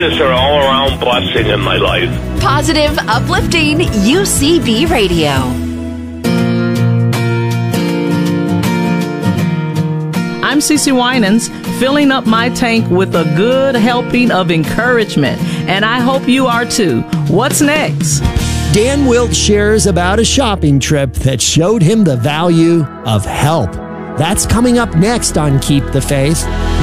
It's an all-around blessing in my life. Positive, uplifting UCB Radio. I'm Cece Winans, filling up my tank with a good helping of encouragement, and I hope you are too. What's next? Dan Wilt shares about a shopping trip that showed him the value of help. That's coming up next on Keep the Faith.